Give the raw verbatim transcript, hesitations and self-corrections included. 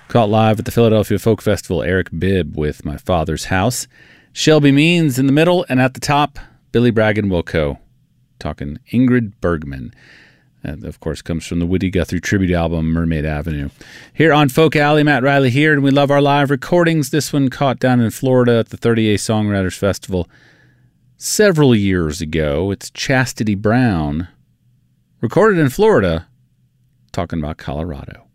Caught live at the Philadelphia Folk Festival, Eric Bibb with My Father's House. Shelby Means in the middle, and at the top, Billy Bragg and Wilco talking Ingrid Bergman. And of course, comes from the Woody Guthrie tribute album, Mermaid Avenue. Here on Folk Alley, Matt Riley here, and we love our live recordings. This one caught down in Florida at the thirty-eighth Songwriters Festival several years ago. It's Chastity Brown, recorded in Florida, talking about Colorado.